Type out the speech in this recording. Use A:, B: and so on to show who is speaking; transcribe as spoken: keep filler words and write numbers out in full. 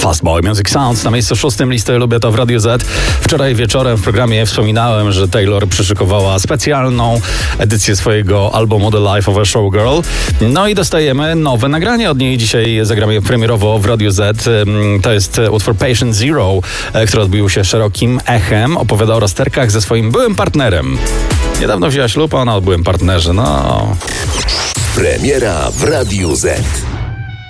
A: Fastboy Music Sounds na miejscu szóstym listy Lubię to w Radiu Z. Wczoraj wieczorem w programie wspominałem, że Taylor przyszykowała specjalną edycję swojego albumu The Life of a Showgirl. No i dostajemy nowe nagranie od niej. Dzisiaj zagramy premierowo w Radiu Z. To jest utwór Patient Zero, który odbił się szerokim echem. Opowiada o rozterkach ze swoim byłym partnerem. Niedawno wzięła ślub, a ona o byłym partnerze. No...
B: Premiera w Radiu Z.